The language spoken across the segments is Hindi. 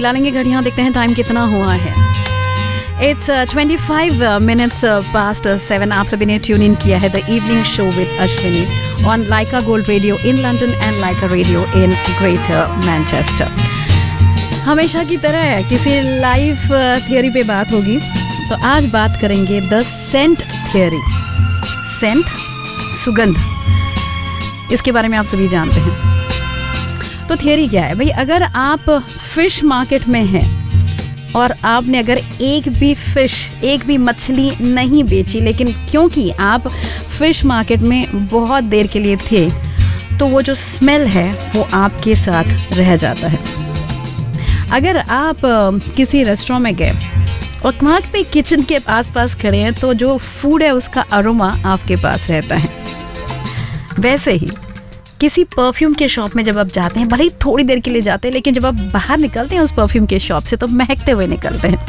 मिला लेंगे घड़ियां, देखते हैं टाइम कितना हुआ है। It's 25 minutes past 7. आप सभी ने ट्यून इन किया है the evening show with Ashwini on Lyca gold radio in London and Lyca radio in greater Manchester. हमेशा की तरह किसी लाइफ थियोरी पे बात होगी, तो आज बात करेंगे द सेंट थियोरी। सेंट, सुगंध, इसके बारे में आप सभी जानते हैं। तो थियोरी क्या है भाई, अगर आप फिश मार्केट में हैं और आपने अगर एक भी मछली नहीं बेची, लेकिन क्योंकि आप फिश मार्केट में बहुत देर के लिए थे, तो वो जो स्मेल है वो आपके साथ रह जाता है। अगर आप किसी रेस्टोरेंट में गए और वहाँ पे किचन के आसपास खड़े हैं, तो जो फूड है उसका अरोमा आपके पास रहता है। वैसे ही किसी परफ्यूम के शॉप में जब आप जाते हैं, भले ही थोड़ी देर के लिए जाते हैं, लेकिन जब आप बाहर निकलते हैं उस परफ्यूम के शॉप से, तो महकते हुए निकलते हैं।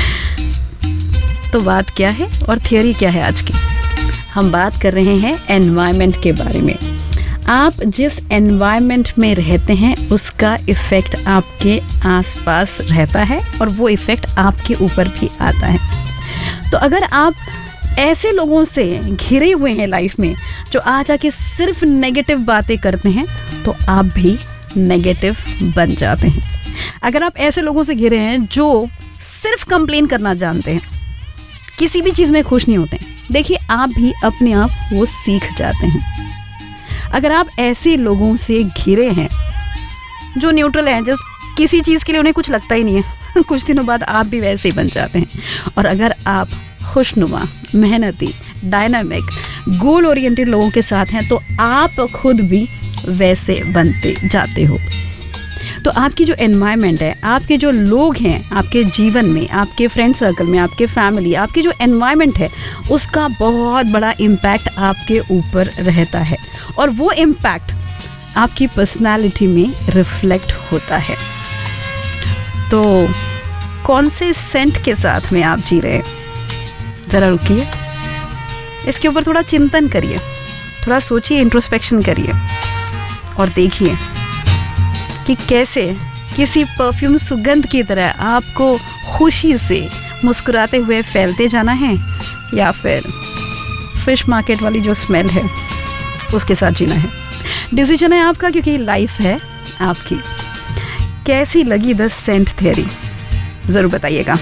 तो बात क्या है और थियोरी क्या है आज की? हम बात कर रहे हैं एनवायरनमेंट के बारे में। आप जिस एनवायरनमेंट में रहते हैं उसका इफ़ेक्ट आपके आसपास रहता है और वो इफ़ेक्ट आपके ऊपर भी आता है। तो अगर आप ऐसे लोगों से घिरे हुए हैं लाइफ में जो आज आके सिर्फ नेगेटिव बातें करते हैं, तो आप भी नेगेटिव बन जाते हैं। अगर आप ऐसे लोगों से घिरे हैं जो सिर्फ कंप्लेन करना जानते हैं, किसी भी चीज़ में खुश नहीं होते हैं, देखिए आप भी अपने आप वो सीख जाते हैं। अगर आप ऐसे लोगों से घिरे हैं जो न्यूट्रल हैं, जस्ट किसी चीज़ के लिए उन्हें कुछ लगता ही नहीं है, कुछ दिनों बाद आप भी वैसे ही बन जाते हैं। और अगर आप खुशनुमा, मेहनती, डायनामिक, गोल ओरिएंटेड लोगों के साथ हैं, तो आप खुद भी वैसे बनते जाते हो। तो आपकी जो एनवायरनमेंट है, आपके जो लोग हैं आपके जीवन में, आपके फ्रेंड सर्कल में, आपके फैमिली, आपकी जो एनवायरनमेंट है, उसका बहुत बड़ा इम्पैक्ट आपके ऊपर रहता है और वो इम्पैक्ट आपकी पर्सनालिटी में रिफ्लेक्ट होता है। तो कौन से सेंट के साथ में आप जी रहे हैं? ज़रा रुकिए, इसके ऊपर थोड़ा चिंतन करिए, थोड़ा सोचिए, इंट्रोस्पेक्शन करिए और देखिए कि कैसे किसी परफ्यूम सुगंध की तरह आपको खुशी से मुस्कुराते हुए फैलते जाना है, या फिर फिश मार्केट वाली जो स्मेल है उसके साथ जीना है। डिसीजन है आपका, क्योंकि लाइफ है आपकी। कैसी लगी द सेंट थियोरी, ज़रूर बताइएगा।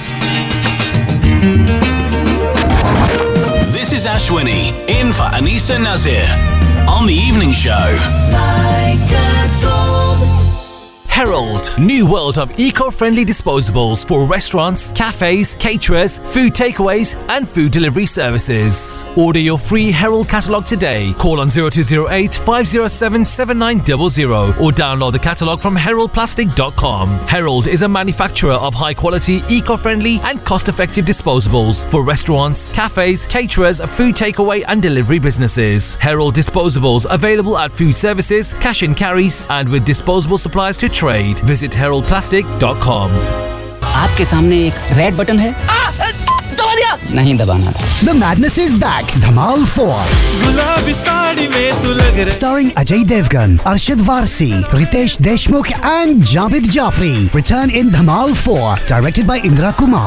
This is Ashwini, in for Anisa Nazir, on the evening show. Herald, new world of eco-friendly disposables for restaurants, cafes, caterers, food takeaways and food delivery services. Order your free Herald catalogue today. Call on 0208 507 7900 or download the catalogue from heraldplastic.com. Herald is a manufacturer of high-quality, eco-friendly and cost-effective disposables for restaurants, cafes, caterers, food takeaway and delivery businesses. Herald disposables available at food services, cash and carries and with disposable supplies to trade. Visit heraldplastic.com. आपके सामने एक रेड बटन है, दबा दिया, नहीं दबाना था। The madness is back. Dhamal 4. गुलाबी साड़ी में तू लग रहा। Starring Ajay Devgan, Arshad Varsi, Ritesh Deshmukh and Javed Jafri. Return in Dhamal 4. Directed by Indra Kumar.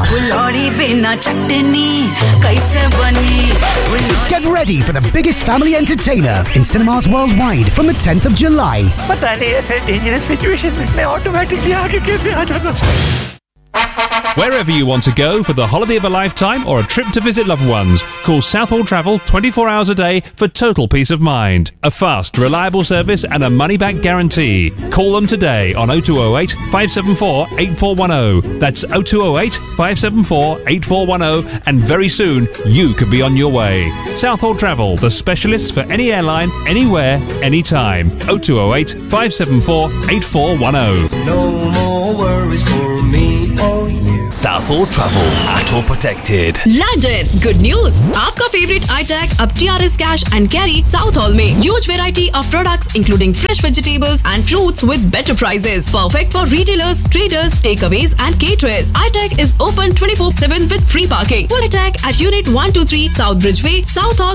Get ready for the biggest family entertainer in cinemas worldwide from the 10th of July. पता नहीं ऐसे डेंजरस सिचुएशन में मैं ऑटोमेटिकली आगे कैसे आ जाता। Wherever you want to go for the holiday of a lifetime or a trip to visit loved ones, call Southall Travel 24 hours a day for total peace of mind. A fast, reliable service and a money-back guarantee. Call them today on 0208 574 8410. That's 0208 574 8410, and very soon you could be on your way. Southall Travel, the specialists for any airline, anywhere, anytime. 0208 574 8410. No more worries for me or you. Southall Travel, ATO protected. London, good news! आपका favorite iTag अब TRS Cash and Carry South Hall में huge variety of products including fresh vegetables and fruits with better prices. Perfect for retailers, traders, takeaways and caterers. iTag is open 24/7 with free parking. Full iTag at Unit 123 South Bridgeway, South Hall,